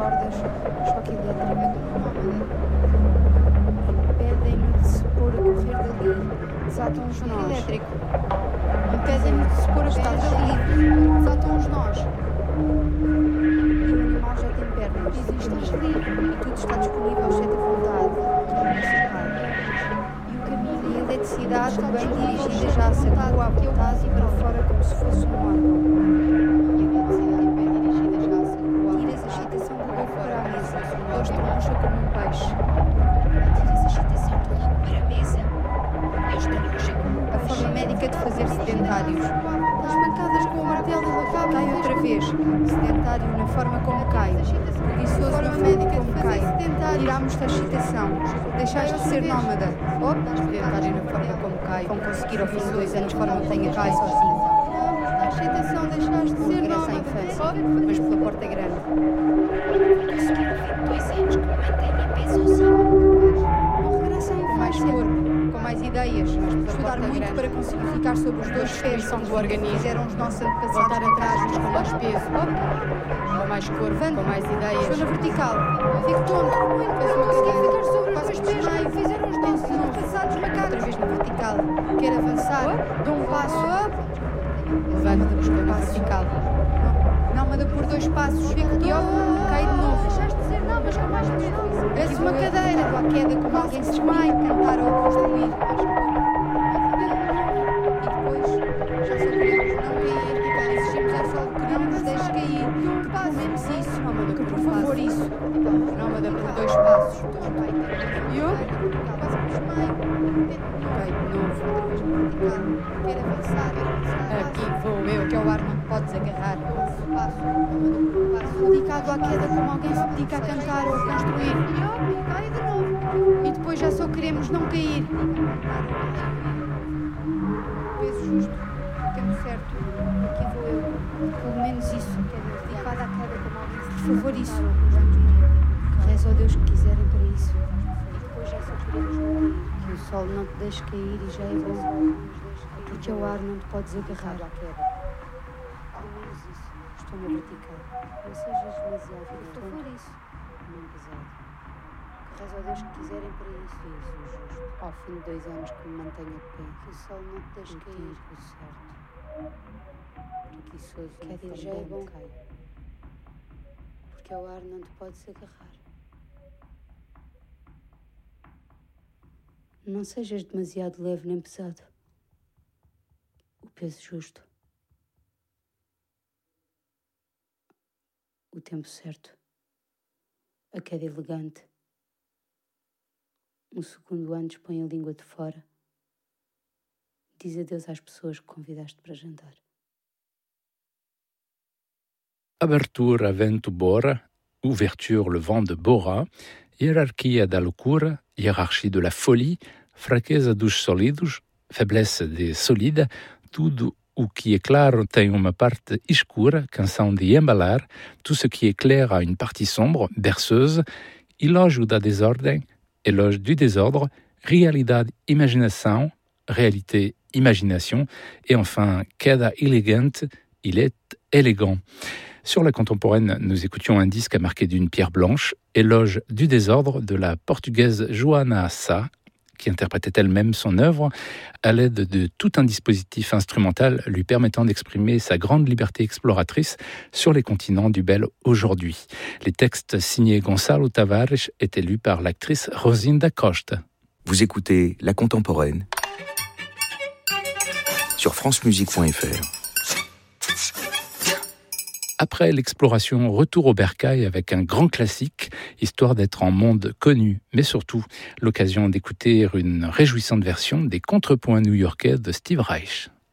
cordas, choque elétrico. Impedem-no de se pôr a correr dali. Desatam os nós. Elétrico. Impedem-no de se pôr a correr dali. Desatam os nós. E o animal já tem pernas. Estás livre. E tudo está disponível, exceto a vontade. E o caminho e a eletricidade bem dirigida já sacou à vontade e para fora como se fosse um órgão. E a eletricidade bem dirigida já sacou à vontade. Tiras a excitação do ovo para a mesa. Deus troncha como um peixe. Tiras a excitação do ovo para a mesa. Deus troncha como um peixe. A forma médica de fazer sedentários. As pancadas com o martelo da cabo. Cai outra vez. Sedentário na forma como cai. Preguiçoso na médica como cai. Tirámos-te a excitação. Deixaste de ser nómada. Sedentário na forma como cai. Vão conseguir ao fim de 2 anos de forma que tenha cai sozinho. A excitação deixaste de ser nómada. Regressa à infância, mas pela porta grande. Conseguir ao fim de 2 anos que mantenha pé sozinho. Não regressa à infância. Com mais corpo, com mais ideias. Estudar muito grande. Para conseguir ficar sobre os 2 pés do organismo. Fizeram os nossos antepassados. Voltar atrás, mas com mais peso. Com mais corpo, com mais ideias. Estou na vertical. Fico tonto. Para conseguir ficar sobre os 2 pés. Fizeram os nossos antepassados macacos. Outra vez na vertical. Quero avançar. Dou um passo. Levanta-me para a vertical. Nómada por 2 passos. Fico de óculos. Cai de novo. Deixaste de ser nómadas com mais peso. Parece uma cadeira. À queda como alguém se desmaia. Cantar ou construir. Pelo menos isso, nómada, que por favor isso. Nómada por 2 passos. E eu? Quase que desmaio. Cai de novo. Quero avançar. Aqui vou eu, que é o ar não te podes agarrar. Dedicado à queda como alguém se dedica a cantar ou a construir. E eu? Cai de novo. E depois já só queremos não cair. Peso justo. Tempo certo. Aqui vou eu. Pelo menos isso. Dedicado à queda como alguém se dedica. Por favor, isso. Reza ao Deus que quiserem para isso. E depois já só queremos não cair. Que o sol não te deixe cair e já é bom. Porque ao ar não te podes agarrar à queda. Pelo menos isso. Estou na vertical. Não sejas demasiado. Por favor, isso. Não pesado. Reza ao Deus que quiserem para isso. Isso, justo. Ao fim de 2 anos que me mantenha de pé. Que o sol não te deixe cair. O certo. Preguiçoso. Queda já é bom. Porque ao ar não te podes agarrar. Não sejas demasiado leve nem pesado. O peso justo. O tempo certo. A queda elegante. Um segundo antes põe a língua de fora. Diz adeus às pessoas que convidaste para jantar. Abertura vento Bora, ouverture le vent de Bora, hierarquia da loucura, hiérarchie de la folie, fraqueza dos sólidos, faiblesse des solides, tudo o que é claro tem uma parte escura, canção de embalar, tout ce qui est clair a une partie sombre, berceuse, elogio da desordem, éloge du désordre, realidade, imaginação, réalité, imagination, et enfin, queda elegante, il est élégant. Sur la contemporaine, nous écoutions un disque marqué d'une pierre blanche, éloge du désordre de la portugaise Joana Sá, qui interprétait elle-même son œuvre à l'aide de tout un dispositif instrumental lui permettant d'exprimer sa grande liberté exploratrice sur les continents du bel aujourd'hui. Les textes signés Gonçalo Tavares étaient lus par l'actrice Rosinda Costa. Vous écoutez La Contemporaine sur francemusique.fr. Après l'exploration, retour au bercail avec un grand classique, histoire d'être en monde connu, mais surtout l'occasion d'écouter une réjouissante version des contrepoints new-yorkais de Steve Reich.